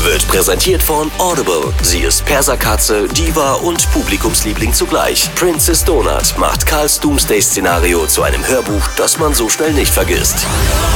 wird präsentiert von Audible. Sie ist Perserkatze, Diva und Publikumsliebling zugleich. Princess Donut macht Karls Doomsday-Szenario zu einem Hörbuch, das man so schnell nicht vergisst.